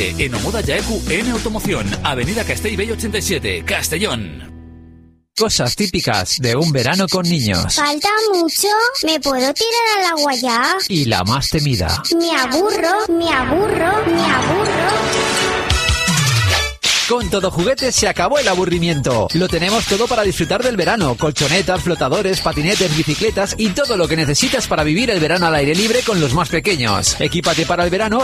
En Omoda Yaeku N Automoción, Avenida Castellbell 87, Castellón. Cosas típicas de un verano con niños. ¿Falta mucho? ¿Me puedo tirar al agua ya? Y la más temida. Me aburro, me aburro, me aburro. Con Todo Juguetes se acabó el aburrimiento. Lo tenemos todo para disfrutar del verano. Colchonetas, flotadores, patinetes, bicicletas y todo lo que necesitas para vivir el verano al aire libre con los más pequeños. Equípate para el verano